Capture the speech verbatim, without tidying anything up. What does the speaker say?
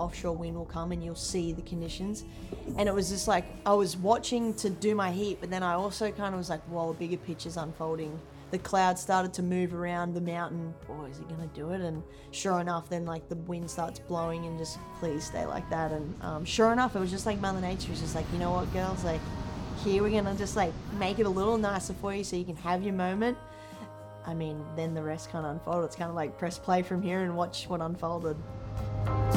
offshore wind will come and you'll see the conditions. And it was just like, I was watching to do my heat, but then I also kind of was like, whoa, a bigger picture's unfolding. The clouds started to move around the mountain. Oh, is it gonna do it? And sure enough, then like the wind starts blowing and just please stay like that. And um, sure enough, it was just like Mother Nature was just like, you know what, girls, like here we're gonna just like make it a little nicer for you so you can have your moment. I mean, then the rest kind of unfolded. It's kind of like press play from here and watch what unfolded.